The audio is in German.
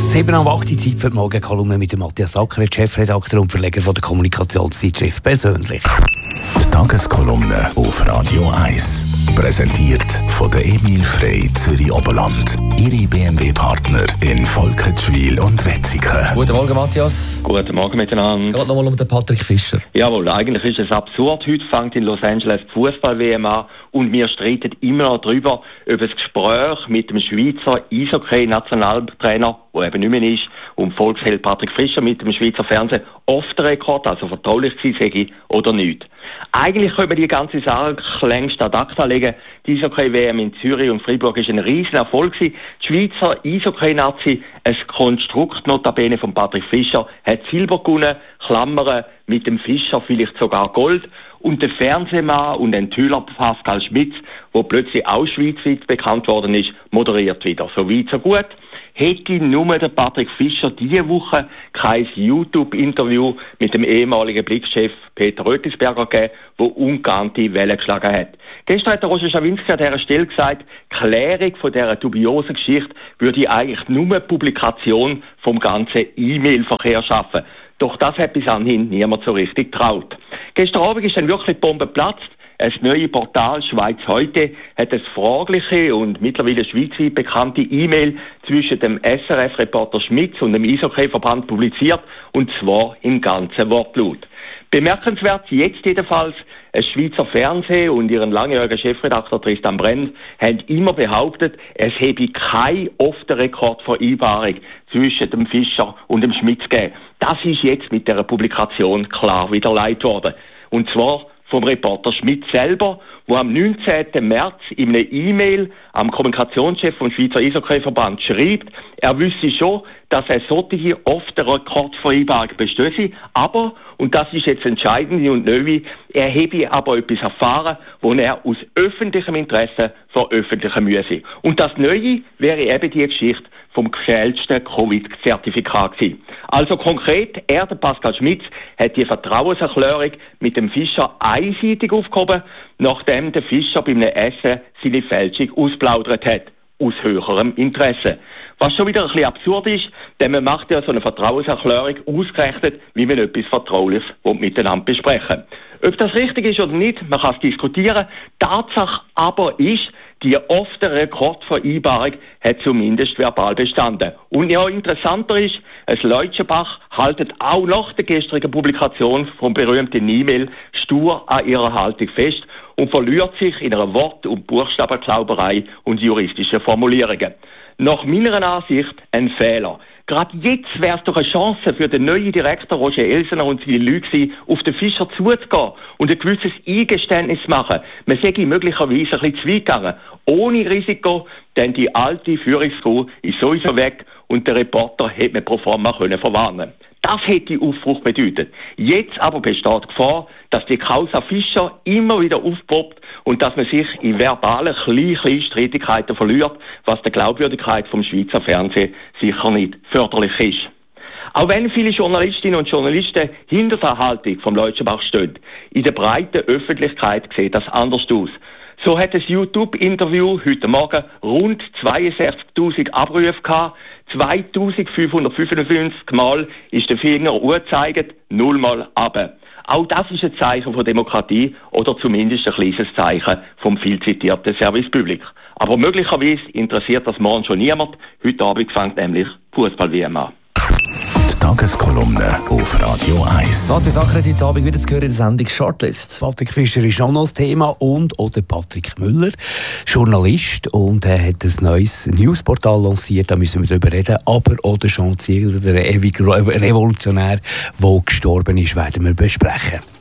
7 am 8 Uhr Zeit für die Morgenkolumne mit dem Matthias Acker, Chefredakteur und Verleger von der Kommunikationszeitschrift «Persönlich». Die Tageskolumne auf Radio 1. Präsentiert von der Emil Frey Zürich Oberland. Ihre BMW-Partner in Volketschwil und Wetzikon. Guten Morgen, Matthias. Guten Morgen miteinander. Es geht nochmal um den Patrick Fischer. Jawohl, eigentlich ist es absurd. Heute fängt in Los Angeles die Fußball-WM an und wir streiten immer noch darüber, ob das Gespräch mit dem Schweizer Eishockey-Nationaltrainer, der eben nicht mehr ist, und Volksheld Patrick Fischer mit dem Schweizer Fernsehen off the record, also vertraulich gewesen sei oder nicht. Eigentlich können wir die ganze Sache längst ad acta legen. Die Eishockey-WM in Zürich und Freiburg war ein riesen Erfolg gewesen. Die Schweizer Eishockey-Nazi, ein Konstrukt notabene von Patrick Fischer, hat Silber gewonnen, Klammern mit dem Fischer vielleicht sogar Gold. Und der Fernsehmann und Enthüller Pascal Schmitz, der plötzlich auch schweizweit bekannt worden ist, moderiert wieder. So weit, so gut. Hätte nur der Patrick Fischer diese Woche kein YouTube-Interview mit dem ehemaligen Blickchef Peter Rötlisberger gegeben, der ungeahnte Wellen geschlagen hat. Gestern hat der Roger Schawinski an dieser Stelle gesagt, die Klärung von dieser dubiosen Geschichte würde eigentlich nur Publikation vom ganzen E-Mail-Verkehr schaffen. Doch das hat bis anhin niemand so richtig getraut. Gestern Abend ist dann wirklich die Bombe geplatzt. Das neue Portal Schweiz heute hat eine fragliche und mittlerweile schweizweit bekannte E-Mail zwischen dem SRF-Reporter Schmitz und dem Eishockey-Verband publiziert, und zwar im ganzen Wortlaut. Bemerkenswert jetzt jedenfalls, ein Schweizer Fernsehen und ihren langjährigen Chefredakteur Tristan Brenn haben immer behauptet, es habe keine Off-the-Record-Vereinbarung zwischen dem Fischer und dem Schmitz gegeben. Das ist jetzt mit der Publikation klar widerlegt worden. Und zwar vom Reporter Schmidt selber, der am 19. März in einer E-Mail am Kommunikationschef vom Schweizer Eishockey-Verband schreibt, er wüsste schon, dass eine solche Off-the-Record-Vereinbarung bestehe, aber, und das ist jetzt entscheidend und neu, er habe aber etwas erfahren, wo er aus öffentlichem Interesse veröffentlichen müsse. Und das Neue wäre eben die Geschichte vom gefälschten Covid-Zertifikat gewesen. Also konkret, der Pascal Schmitz hat die Vertrauenserklärung mit dem Fischer einseitig aufgehoben, nachdem der Fischer bei einem Essen seine Fälschung ausplaudert hat. Aus höherem Interesse. Was schon wieder ein bisschen absurd ist, denn man macht ja so eine Vertrauenserklärung ausgerechnet, wie man etwas Vertrauliches miteinander besprechen. Ob das richtig ist oder nicht, man kann es diskutieren. Tatsache aber ist, die Off-the-Record-Vereinbarung hat zumindest verbal bestanden. Und ja, interessanter ist, das Leutschenbach haltet auch nach der gestrigen Publikation vom berühmten E-Mail stur an ihrer Haltung fest und verliert sich in einer Wort- und Buchstabenklauberei und juristischen Formulierungen. Nach meiner Ansicht ein Fehler. Gerade jetzt wäre es doch eine Chance für den neuen Direktor Roger Elsener und seine Leute, auf den Fischer zuzugehen und ein gewisses Eingeständnis zu machen. Man sei möglicherweise ein bisschen zu weit gegangen. Ohne Risiko, denn die alte Führungscrew ist sowieso weg und der Reporter hätte man pro forma verwarnen können. Das hätte Aufbruch bedeutet. Jetzt aber besteht die Gefahr, dass die Causa Fischer immer wieder aufpoppt und dass man sich in verbalen kleinen Streitigkeiten verliert, was der Glaubwürdigkeit vom Schweizer Fernsehen sicher nicht förderlich ist. Auch wenn viele Journalistinnen und Journalisten hinter der Haltung vom Leutschenbach stehen, in der breiten Öffentlichkeit sieht das anders aus. So hat das YouTube-Interview heute Morgen rund 62.000 Abrufe gehabt. 2.555 Mal ist der Finger angezeigt, 0 Mal runter. Auch das ist ein Zeichen von Demokratie oder zumindest ein kleines Zeichen vom viel zitierten Service Public. Aber möglicherweise interessiert das morgen schon niemand. Heute Abend fängt nämlich Fußball-WM an. Die Tageskolumne auf Radio 1. Matthias Acker hat jetzt Abend wieder zu hören in der Sendung Shortlist. Patrick Fischer ist auch noch das Thema und auch der Patrick Müller, Journalist, und er hat ein neues Newsportal lanciert, da müssen wir darüber reden, aber auch der Jean Ziegler, der ewige Revolutionär, der gestorben ist, werden wir besprechen.